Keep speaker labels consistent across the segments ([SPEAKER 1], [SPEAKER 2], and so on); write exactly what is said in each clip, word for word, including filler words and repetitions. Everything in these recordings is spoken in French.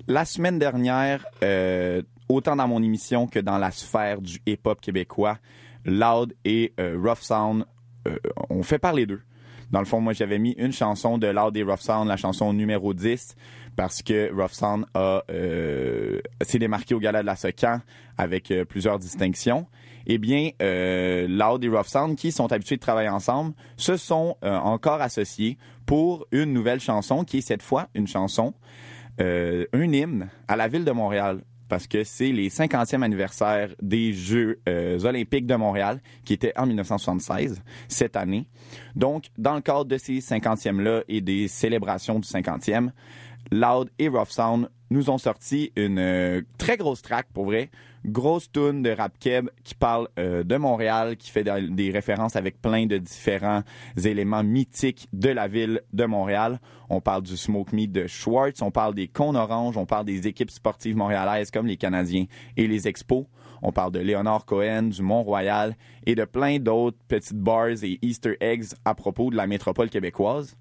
[SPEAKER 1] La semaine dernière, euh, autant dans mon émission que dans la sphère du hip-hop québécois, Loud et euh, Rough Sound euh, ont fait parler d'eux. Dans le fond, moi, j'avais mis une chanson de Loud et Rough Sound, la chanson numéro dix, parce que Rough Sound a, euh, s'est démarqué au Gala de la Socan avec euh, plusieurs distinctions. Eh bien, euh, Loud et Rough Sound, qui sont habitués de travailler ensemble, se sont euh, encore associés pour une nouvelle chanson, qui est cette fois une chanson, euh, un hymne à la ville de Montréal. Parce que c'est les cinquantième anniversaire des Jeux euh, olympiques de Montréal, qui étaient en dix-neuf cent soixante-seize, cette année. Donc, dans le cadre de ces cinquantièmes-là et des célébrations du cinquantième, Loud et Rough Sound nous ont sorti une euh, très grosse track, pour vrai. Grosse tune de rap keb qui parle euh, de Montréal, qui fait de, des références avec plein de différents éléments mythiques de la ville de Montréal. On parle du Smoke Meat de Schwartz, on parle des Cônes Oranges, on parle des équipes sportives montréalaises comme les Canadiens et les Expos. On parle de Léonard Cohen, du Mont-Royal et de plein d'autres petites bars et Easter eggs à propos de la métropole québécoise.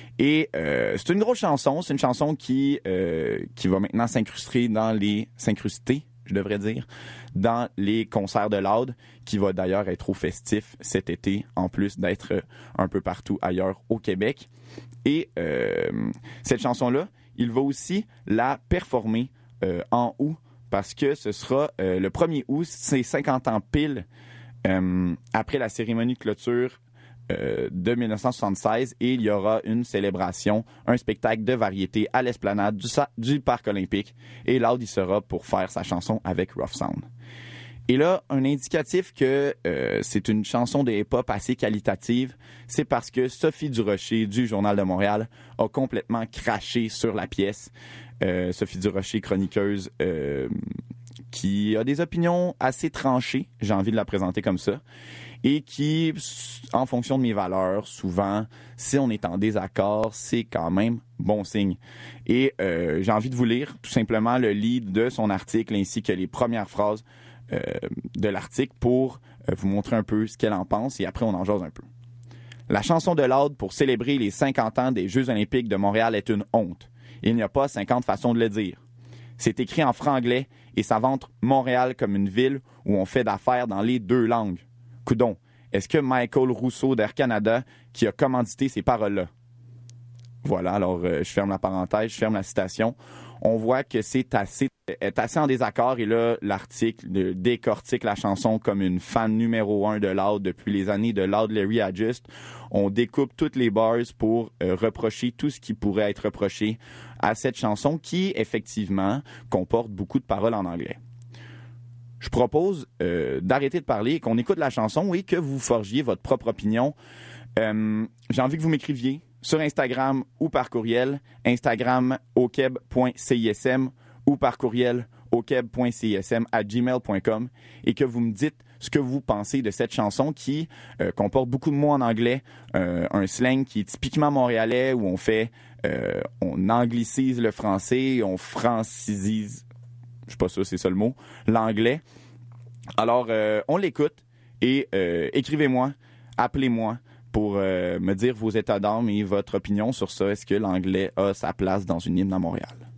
[SPEAKER 1] Et euh, c'est une grosse chanson, c'est une chanson qui euh, qui va maintenant s'incruster dans les s'incruster, je devrais dire, dans les concerts de Loud, qui va d'ailleurs être au festif cet été, en plus d'être un peu partout ailleurs au Québec. Et euh, cette chanson-là, il va aussi la performer euh, en août, parce que ce sera euh, le premier août, c'est cinquante ans pile euh, après la cérémonie de clôture Euh, de dix-neuf cent soixante-seize, et il y aura une célébration, un spectacle de variété à l'esplanade du, du Parc olympique, et Loud y sera pour faire sa chanson avec Rough Sound. Et là, un indicatif que euh, c'est une chanson de hip-hop assez qualitative, c'est parce que Sophie Durocher du Journal de Montréal a complètement craché sur la pièce. Euh, Sophie Durocher, chroniqueuse, euh, qui a des opinions assez tranchées, j'ai envie de la présenter comme ça, et qui, en fonction de mes valeurs, souvent, si on est en désaccord, c'est quand même bon signe. Et euh, j'ai envie de vous lire tout simplement le lead de son article ainsi que les premières phrases euh, de l'article pour euh, vous montrer un peu ce qu'elle en pense, et après on en jase un peu. La chanson de Loud pour célébrer les cinquante ans des Jeux olympiques de Montréal est une honte. Il n'y a pas cinquante façons de le dire. C'est écrit en franglais et ça vante Montréal comme une ville où on fait d'affaires dans les deux langues. Coudon, est-ce que Michael Rousseau d'Air Canada qui a commandité ces paroles-là? Voilà, alors euh, je ferme la parenthèse, je ferme la citation. On voit que c'est assez, est assez en désaccord, et là, l'article décortique la chanson comme une fan numéro un de Loud depuis les années de Loud Larry Adjust. On découpe toutes les bars pour euh, reprocher tout ce qui pourrait être reproché à cette chanson qui, effectivement, comporte beaucoup de paroles en anglais. Je propose euh, d'arrêter de parler et qu'on écoute la chanson et que vous forgiez votre propre opinion. Euh, j'ai envie que vous m'écriviez sur Instagram ou par courriel, Instagram okeb point cism ou par courriel okeb point cism à gmail point com, et que vous me dites ce que vous pensez de cette chanson qui euh, comporte beaucoup de mots en anglais, euh, un slang qui est typiquement montréalais où on fait, euh, on anglicise le français, on francise, je sais pas sûr, c'est ça le mot, l'anglais. Alors, euh, on l'écoute et euh, écrivez-moi, appelez-moi pour euh, me dire vos états d'âme et votre opinion sur ça. Est-ce que l'anglais a sa place dans une hymne à Montréal?